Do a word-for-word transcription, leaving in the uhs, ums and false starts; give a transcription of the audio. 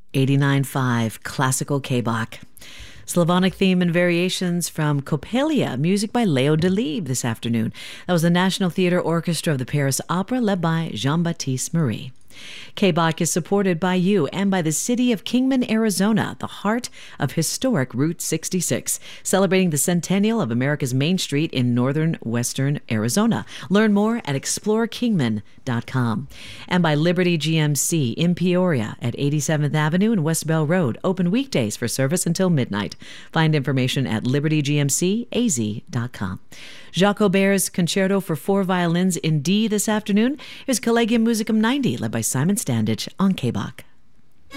eighty-nine point five Classical K-Bach. Slavonic theme and variations from Coppelia, music by Leo Delibes this afternoon. That was the National Theatre Orchestra of the Paris Opera, led by Jean-Baptiste Marie. K-Bach is supported by you and by the city of Kingman, Arizona, the heart of historic Route sixty-six, celebrating the centennial of America's Main Street in northern western Arizona. Learn more at explore kingman dot com. And by Liberty G M C in Peoria at eighty-seventh Avenue and West Bell Road, open weekdays for service until midnight. Find information at liberty g m c a z dot com. Jacques Auber's Concerto for Four Violins in D this afternoon. Here's Collegium Musicum ninety, led by Simon Standage on K-Bach.